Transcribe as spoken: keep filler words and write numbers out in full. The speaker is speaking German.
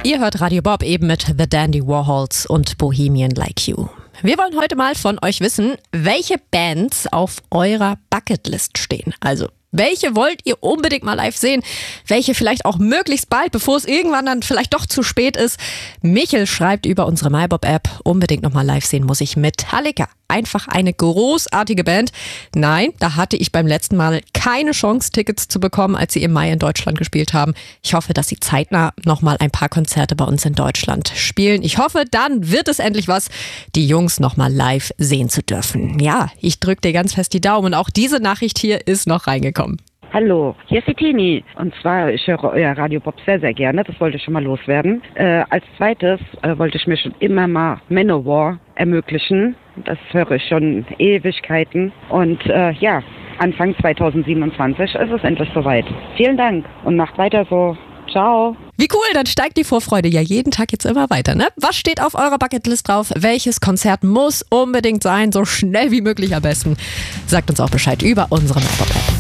Ihr hört Radio Bob eben mit The Dandy Warhols und Bohemian Like You. Wir wollen heute mal von euch wissen, welche Bands auf eurer Bucketlist stehen. Also, welche wollt ihr unbedingt mal live sehen? Welche vielleicht auch möglichst bald, bevor es irgendwann dann vielleicht doch zu spät ist? Michel schreibt über unsere MyBob-App, unbedingt nochmal live sehen muss ich Metallica. Einfach eine großartige Band. Nein, da hatte ich beim letzten Mal keine Chance, Tickets zu bekommen, als sie im Mai in Deutschland gespielt haben. Ich hoffe, dass sie zeitnah nochmal ein paar Konzerte bei uns in Deutschland spielen. Ich hoffe, dann wird es endlich was, die Jungs nochmal live sehen zu dürfen. Ja, ich drücke dir ganz fest die Daumen. Und auch diese Nachricht hier ist noch reingekommen. Hallo, hier ist die Tini. Und zwar, ich höre euer Radio Bob sehr, sehr gerne. Das wollte ich schon mal loswerden. Äh, als zweites äh, wollte ich mir schon immer mal Manowar ermöglichen. Das höre ich schon Ewigkeiten. Und äh, ja, Anfang zwanzig siebenundzwanzig ist es endlich soweit. Vielen Dank und macht weiter so. Ciao. Wie cool, dann steigt die Vorfreude ja jeden Tag jetzt immer weiter, ne? Was steht auf eurer Bucketlist drauf? Welches Konzert muss unbedingt sein? So schnell wie möglich am besten. Sagt uns auch Bescheid über unsere MyBob-App.